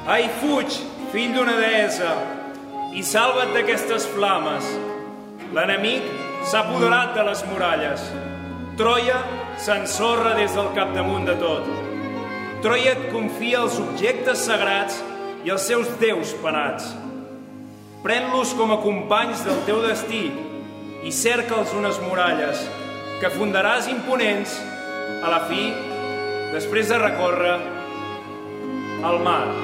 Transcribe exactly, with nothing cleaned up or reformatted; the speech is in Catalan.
Ai, fuig, fill d'una deessa, i salva't d'aquestes flames. L'enemic s'ha apoderat de les muralles. Troia s'ensorra des del capdamunt de tot. Troia et confia els objectes sagrats i els seus déus penats. Pren-los com a companys del teu destí i cerca'ls unes muralles que fundaràs imponents a la fi, després de recórrer el mar.